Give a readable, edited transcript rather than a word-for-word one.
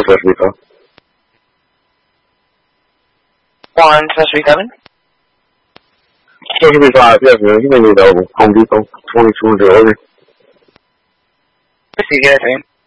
supposed to be called? Juan, supposed to be coming? Supposed to be live, yes, man. He may be available. Home Depot, 2200 order. Let's see, guys, man.